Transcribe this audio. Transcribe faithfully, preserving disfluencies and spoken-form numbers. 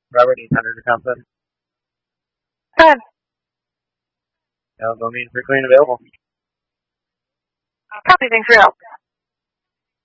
Robert eight hundred to Compton. Good. Elbow mean for clean available. Copy, thanks for your help.